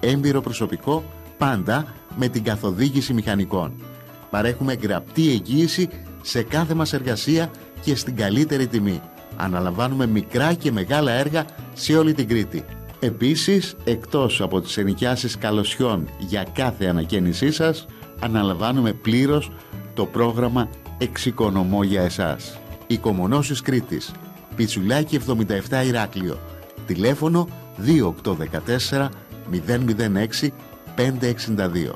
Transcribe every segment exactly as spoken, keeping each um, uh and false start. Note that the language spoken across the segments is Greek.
έμπειρο προσωπικό, πάντα με την καθοδήγηση μηχανικών. Παρέχουμε γραπτή εγγύηση σε κάθε μας εργασία και στην καλύτερη τιμή. Αναλαμβάνουμε μικρά και μεγάλα έργα σε όλη την Κρήτη. Επίσης, εκτός από τις ενοικιάσεις καλοσιών για κάθε ανακαίνισή σας, αναλαμβάνουμε πλήρως το πρόγραμμα Εξοικονομώ για εσάς. Οικομονώσεις Κρήτης, Πιτσουλάκι εβδομήντα επτά Ηράκλειο. Τηλέφωνο δύο οκτώ ένα τέσσερα μηδέν μηδέν έξι πέντε έξι δύο.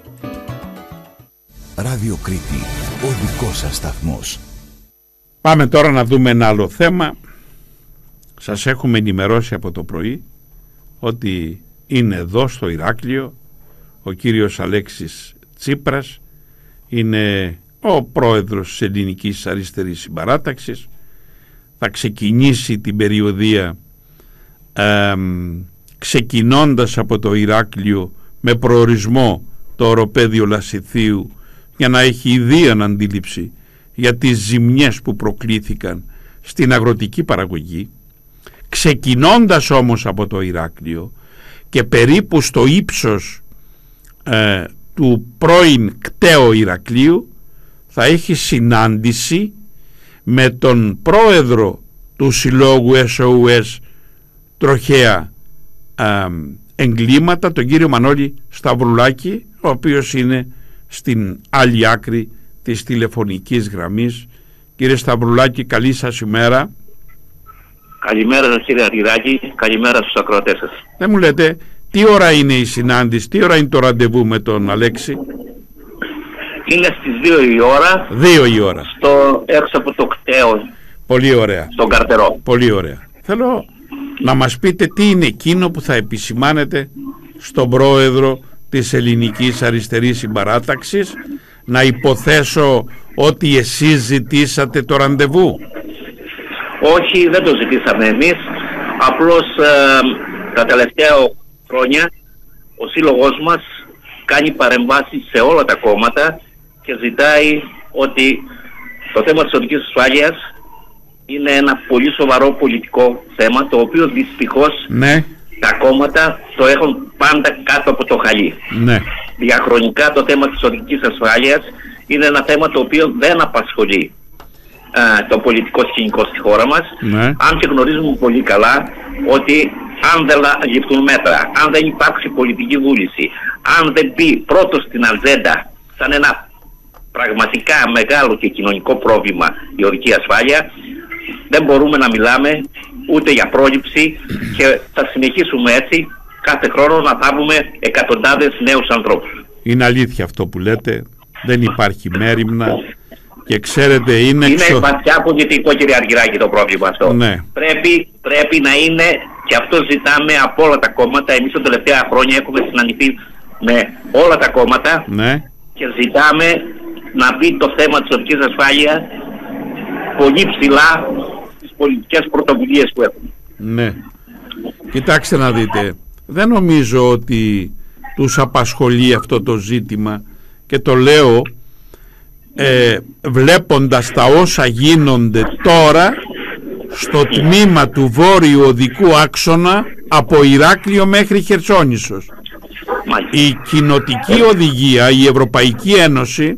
Ράδιο Κρήτη, ο δικός σας σταθμός. Πάμε τώρα να δούμε ένα άλλο θέμα. Σας έχουμε ενημερώσει από το πρωί ότι είναι εδώ στο Ηράκλειο ο κύριος Αλέξης Τσίπρας, είναι ο πρόεδρος της Ελληνικής Αριστερής Συμπαράταξης. Θα ξεκινήσει την περιοδεία ε, ξεκινώντας από το Ηράκλειο με προορισμό το οροπέδιο Λασιθίου, για να έχει ιδίαν αντίληψη για τις ζημιές που προκλήθηκαν στην αγροτική παραγωγή. Ξεκινώντας όμως από το Ηράκλειο και περίπου στο ύψος ε, του πρώην κταίου Ηρακλείου, θα έχει συνάντηση με τον πρόεδρο του συλλόγου ες ο ες Τροχαία ε, Εγκλήματα, τον κύριο Μανώλη Σταυρουλάκη, ο οποίος είναι στην άλλη άκρη της τηλεφωνικής γραμμής. Κύριε Σταυρουλάκη, καλή σας ημέρα. Καλημέρα σας κύριε Αργυράκη, καλημέρα στους ακροατές σας. Δεν μου λέτε τι ώρα είναι η συνάντηση, τι ώρα είναι το ραντεβού με τον Αλέξη? Είναι στις δύο η ώρα. Δύο η ώρα. Στο, έξω από το κτέο. Πολύ ωραία. Στον Καρτερό. Πολύ ωραία. Θέλω να μας πείτε τι είναι εκείνο που θα επισημάνετε στον πρόεδρο της Ελληνικής Αριστερής Συμπαράταξης. Να υποθέσω ότι εσείς ζητήσατε το ραντεβού. Όχι, δεν το ζητήσαμε εμείς. Απλώς ε, τα τελευταία χρόνια ο σύλλογος μας κάνει παρεμβάσεις σε όλα τα κόμματα και ζητάει ότι το θέμα της οδικής ασφάλειας είναι ένα πολύ σοβαρό πολιτικό θέμα, το οποίο δυστυχώς ναι. τα κόμματα το έχουν πάντα κάτω από το χαλί. Ναι. Διαχρονικά το θέμα της οδικής ασφάλειας είναι ένα θέμα το οποίο δεν απασχολεί α, το πολιτικό σκηνικό στη χώρα μας, ναι. αν και γνωρίζουμε πολύ καλά ότι αν δεν ληφθούν μέτρα, αν δεν υπάρξει πολιτική βούληση, αν δεν μπει πρώτο στην ατζέντα σαν ένα πραγματικά μεγάλο και κοινωνικό πρόβλημα η οδική ασφάλεια, δεν μπορούμε να μιλάμε ούτε για πρόληψη και θα συνεχίσουμε έτσι κάθε χρόνο να θάβουμε εκατοντάδες νέους ανθρώπους. Είναι αλήθεια αυτό που λέτε, δεν υπάρχει μέριμνα και ξέρετε είναι... Είναι εξω... βαθιά πολιτικό κύριε Αργυράκη το πρόβλημα αυτό. Ναι. Πρέπει, πρέπει να είναι, και αυτό ζητάμε από όλα τα κόμματα. Εμείς τα τελευταία χρόνια έχουμε συναντηθεί με όλα τα κόμματα, ναι. και ζητάμε να μπει το θέμα της οδικής ασφάλειας πολύ ψηλά στις πολιτικές πρωτοβουλίες που έχουμε. Ναι. Κοιτάξτε να δείτε, δεν νομίζω ότι τους απασχολεί αυτό το ζήτημα, και το λέω ε, βλέποντας τα όσα γίνονται τώρα στο τμήμα του βόρειου οδικού άξονα από Ηράκλειο μέχρι Χερσόνησος. Η κοινοτική οδηγία, η Ευρωπαϊκή Ένωση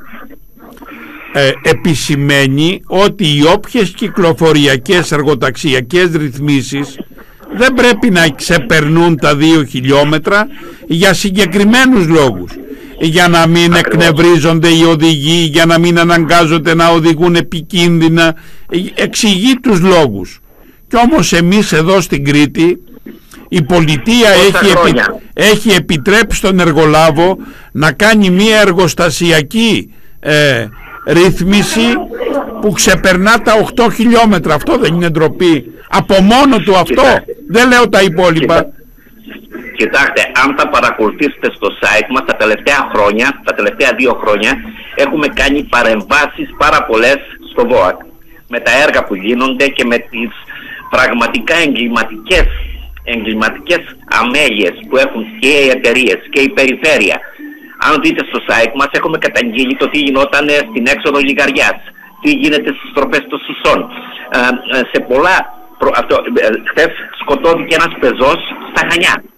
ε, επισημαίνει ότι οι όποιες κυκλοφοριακές εργοταξιακές ρυθμίσεις δεν πρέπει να ξεπερνούν τα δύο χιλιόμετρα για συγκεκριμένους λόγους. Για να μην εκνευρίζονται οι οδηγοί, για να μην αναγκάζονται να οδηγούν επικίνδυνα, εξηγεί τους λόγους. Κι όμως εμείς εδώ στην Κρήτη η πολιτεία έχει, επι... έχει επιτρέψει στον εργολάβο να κάνει μια εργοστασιακή ε, ρύθμιση που ξεπερνά τα οκτώ χιλιόμετρα. Αυτό δεν είναι ντροπή? Από μόνο του αυτό. Κοιτάξτε. Δεν λέω τα υπόλοιπα. Κοιτάξτε. Κοιτάξτε, αν τα παρακολουθήσετε στο site μας τα τελευταία χρόνια, τα τελευταία δύο χρόνια, έχουμε κάνει παρεμβάσεις πάρα πολλές στο ΒΟΑΚ. Με τα έργα που γίνονται και με τις πραγματικά εγκληματικές, εγκληματικές αμέλειες που έχουν και οι εταιρείες και η περιφέρεια. Αν δείτε στο site μας, έχουμε καταγγείλει το τι γινόταν στην έξοδο Λιγαριάς, τι γίνεται στις τροπές των Σισών. Ε, ε, σε πολλά... Προ, αυτό, ε, χθες σκοτώθηκε ένας πεζός στα Χανιά.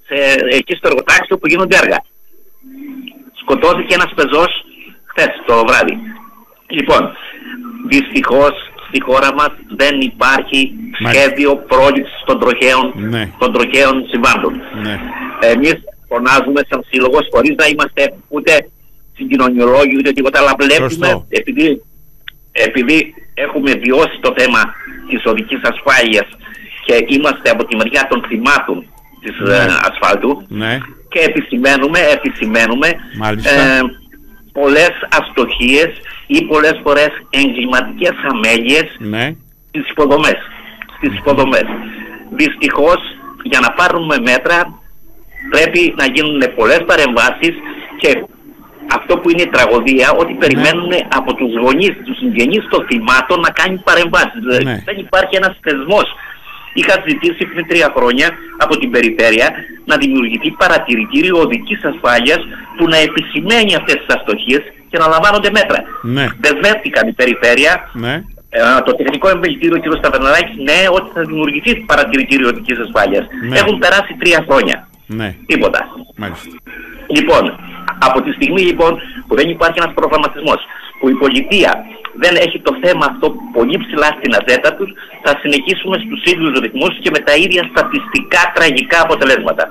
σε, εκεί στο εργοτάξιο που γίνονται έργα. Σκοτώθηκε ένας πεζός χθες το βράδυ. Λοιπόν, δυστυχώς στη χώρα μας δεν υπάρχει σχέδιο πρόληψης των τροχαίων, ναι. των τροχαίων συμβάντων. Ναι. Εμείς φωνάζουμε σαν σύλλογος χωρίς να είμαστε ούτε συγκοινωνιολόγοι ούτε τίποτα, αλλά βλέπουμε, επειδή, επειδή έχουμε βιώσει το θέμα της οδικής ασφάλειας και είμαστε από τη μεριά των θυμάτων της ναι. ε, ασφάλτου ναι. και επισημαίνουμε, επισημαίνουμε ε, πολλές αστοχίες ή πολλές φορές εγκληματικές αμέλειες ναι. στις υποδομές. Στις υποδομές. Δυστυχώς, για να πάρουμε μέτρα πρέπει να γίνουν πολλές παρεμβάσεις και αυτό που είναι η τραγωδία, ότι περιμένουν ναι. από τους γονείς, τους συγγενείς των θυμάτων να κάνει παρεμβάσεις. Ναι. Δεν υπάρχει ένας θεσμός. Είχα ζητήσει πριν τρία χρόνια από την περιφέρεια να δημιουργηθεί παρατηρητήριο οδικής ασφάλειας που να επισημαίνει αυτές τις αστοχίες και να λαμβάνονται μέτρα. Ναι. Δεσμεύτηκαν η περιφέρεια, ναι. ε, το τεχνικό εμπελητήριο κ. Σταβερναράκης, ναι, ότι θα δημιουργηθεί παρατηρητήριο οδικής ασφάλειας. Ναι. Έχουν περάσει τρία χρόνια. Ναι. Τίποτα. Μάλιστα. Λοιπόν, από τη στιγμή λοιπόν που δεν υπάρχει ένας προγραμματισμός, που η πολιτεία δεν έχει το θέμα αυτό πολύ ψηλά στην ατζέντα τους, θα συνεχίσουμε στους ίδιους ρυθμούς και με τα ίδια στατιστικά τραγικά αποτελέσματα.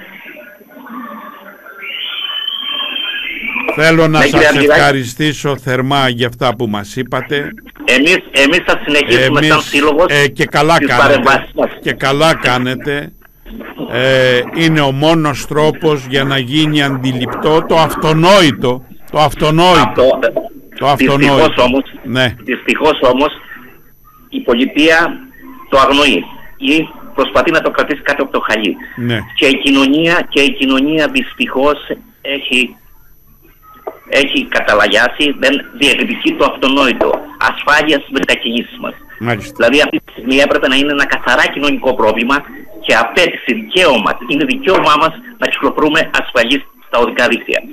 Θέλω να σας ευχαριστήσω θερμά για αυτά που μας είπατε. Εμείς, εμείς θα συνεχίσουμε εμείς, σαν σύλλογος ε, και καλά κάνετε, και καλά κάνετε. Ε, είναι ο μόνος τρόπος για να γίνει αντιληπτό το αυτονόητο. Το αυτονόητο. Αυτό, το αυτονόητο. Δυστυχώς όμως, ναι. δυστυχώς όμως η πολιτεία το αγνοεί ή προσπαθεί να το κρατήσει κάτω από το χαλί. Ναι. Και, η κοινωνία, και η κοινωνία δυστυχώς έχει, έχει καταλαγιάσει, δεν διεκδικεί το αυτονόητο. Ασφάλεια στις μετακινήσεις μας. Μάλιστα. Δηλαδή αυτή τη στιγμή έπρεπε να είναι ένα καθαρά κοινωνικό πρόβλημα και απέτηση δικαίωμα, είναι δικαίωμά μας να κυκλοφορούμε ασφαλείς στα οδικά δίκτυα.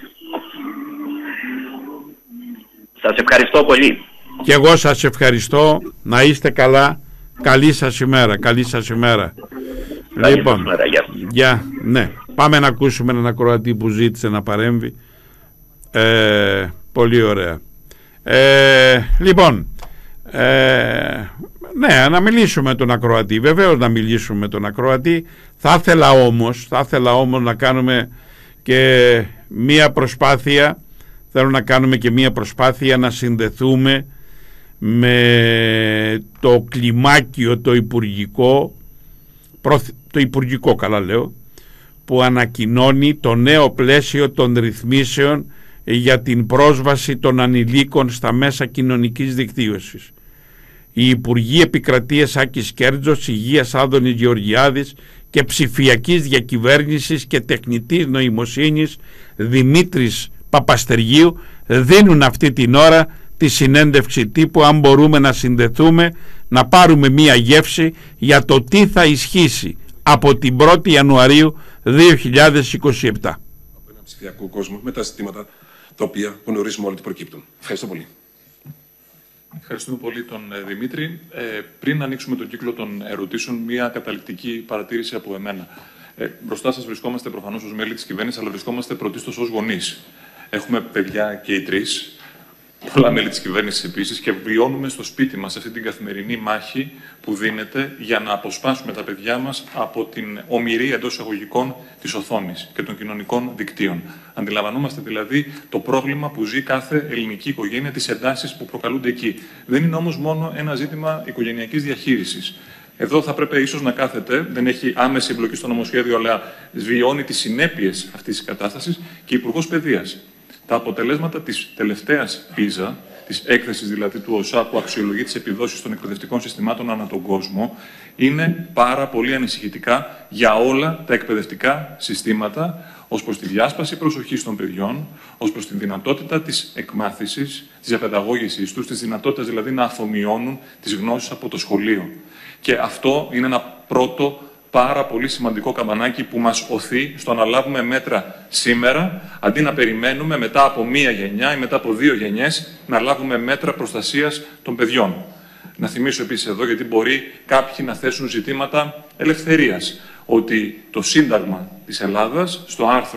Σας ευχαριστώ πολύ. Και εγώ σας ευχαριστώ. Να είστε καλά. Καλή σας ημέρα. Καλή σας ημέρα. Καλή λοιπόν, σας ημέρα. Γεια. Γεια. Ναι. Πάμε να ακούσουμε έναν ακροατή που ζήτησε να παρέμβει. Ε, πολύ ωραία. Ε, λοιπόν, ε, ναι, να μιλήσουμε με τον ακροατή. Βεβαίως να μιλήσουμε με τον ακροατή. Θα ήθελα όμως, θα ήθελα όμως να κάνουμε και μία προσπάθεια. Θέλω να κάνουμε και μία προσπάθεια να συνδεθούμε με το κλιμάκιο το υπουργικό, το υπουργικό καλά λέω, που ανακοινώνει το νέο πλαίσιο των ρυθμίσεων για την πρόσβαση των ανηλίκων στα μέσα κοινωνικής δικτύωσης. Οι Υπουργοί Επικρατείας Άκης Κέρτζος, Υγείας Άδωνης Γεωργιάδης και Ψηφιακής Διακυβέρνησης και Τεχνητής Νοημοσύνης Δημήτρης Παπαστεργίου δίνουν αυτή την ώρα τη συνέντευξη τύπου, αν μπορούμε να συνδεθούμε, να πάρουμε μία γεύση για το τι θα ισχύσει από την πρώτη Ιανουαρίου δύο χιλιάδες είκοσι επτά. Από ένα ψηφιακό κόσμο με τα ζητήματα τα οποία γνωρίζουμε όλοι ότι προκύπτουν. Ευχαριστώ πολύ. Ευχαριστούμε πολύ τον Δημήτρη. Ε, πριν ανοίξουμε τον κύκλο των ερωτήσεων, μία καταληκτική παρατήρηση από εμένα. Ε, μπροστά σας βρισκόμαστε προφανώς ως μέλη της κυβέρνησης, αλλά βρισκόμαστε πρωτίστως ως γονείς. Έχουμε παιδιά και οι τρεις, πολλά μέλη της κυβέρνησης επίσης, και βιώνουμε στο σπίτι μας αυτή την καθημερινή μάχη που δίνεται για να αποσπάσουμε τα παιδιά μας από την ομηρή εντός εισαγωγικών της οθόνης και των κοινωνικών δικτύων. Αντιλαμβανόμαστε δηλαδή το πρόβλημα που ζει κάθε ελληνική οικογένεια, τις εντάσεις που προκαλούνται εκεί. Δεν είναι όμως μόνο ένα ζήτημα οικογενειακής διαχείρισης. Εδώ θα πρέπει ίσως να κάθεται, δεν έχει άμεση εμπλοκή στο νομοσχέδιο, αλλά βιώνει τις συνέπειες αυτής της κατάστασης και Υπουργός Παιδείας. Τα αποτελέσματα της τελευταίας πίζα, της έκθεσης δηλαδή του ΟΣΑ που αξιολογεί τις επιδόσεις των εκπαιδευτικών συστημάτων ανά τον κόσμο, είναι πάρα πολύ ανησυχητικά για όλα τα εκπαιδευτικά συστήματα, ως προς τη διάσπαση προσοχής των παιδιών, ως προς τη δυνατότητα της εκμάθησης, της διαπαιδαγώγησης τους, της δυνατότητας δηλαδή να αφομοιώνουν τις γνώσεις από το σχολείο. Και αυτό είναι ένα πρώτο πάρα πολύ σημαντικό καμπανάκι που μας οθεί στο να λάβουμε μέτρα σήμερα, αντί να περιμένουμε μετά από μία γενιά ή μετά από δύο γενιές να λάβουμε μέτρα προστασίας των παιδιών. Να θυμίσω επίσης εδώ, γιατί μπορεί κάποιοι να θέσουν ζητήματα ελευθερίας, ότι το Σύνταγμα της Ελλάδας, στο άρθρο